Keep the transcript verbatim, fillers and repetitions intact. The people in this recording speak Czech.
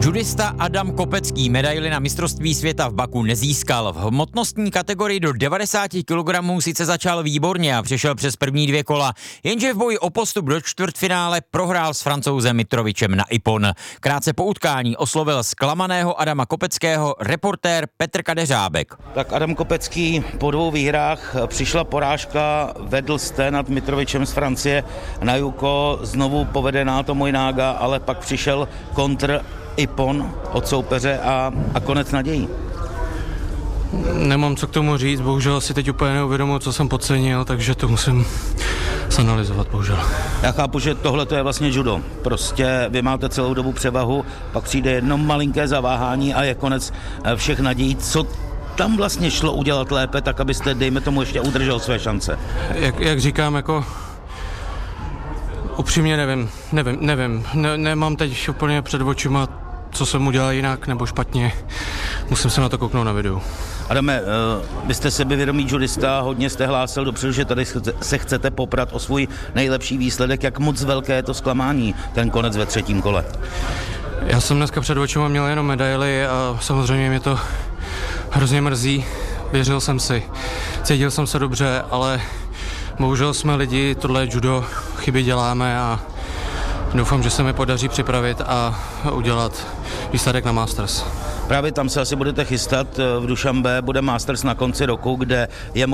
Judista Adam Kopecký medaili na mistrovství světa v Baku nezískal. V hmotnostní kategorii do devadesát kilogramů sice začal výborně a přešel přes první dvě kola, jenže v boji o postup do čtvrtfinále prohrál s Francouzem Mitrovičem na Ippon. Krátce po utkání oslovil zklamaného Adama Kopeckého reportér Petr Kadeřábek. Tak Adam Kopecký po dvou výhrách, přišla porážka, vedl jste nad Mitrovičem z Francie na Juko, znovu povedená to Mojnága, ale pak přišel kontr Ippon od soupeře a, a konec nadějí. Nemám co k tomu říct, bohužel si teď úplně neuvědomuji, co jsem podcenil, takže to musím zanalyzovat, bohužel. Já chápu, že tohle to je vlastně judo. Prostě vy máte celou dobu převahu, pak přijde jedno malinké zaváhání a je konec všech nadějí. Co tam vlastně šlo udělat lépe, tak abyste, dejme tomu, ještě udržel své šance? Jak, jak říkám, jako upřímně nevím, nevím, nevím. Ne, nemám teď úplně před očima, co jsem udělal jinak nebo špatně. Musím se na to kouknout na videu. Adame, vy jste sebevědomý judista, hodně jste hlásil dopředu, že tady se chcete poprat o svůj nejlepší výsledek. Jak moc velké je to zklamání, ten konec ve třetím kole? Já jsem dneska před očima měl jenom medaily a samozřejmě mě to hrozně mrzí. Věřil jsem si, cítil jsem se dobře, ale bohužel jsme lidi, tohle je judo, chyby děláme a doufám, že se mi podaří připravit a udělat výsledek na Masters. Právě tam se asi budete chystat v Dušanbe, bude Masters na konci roku, kde je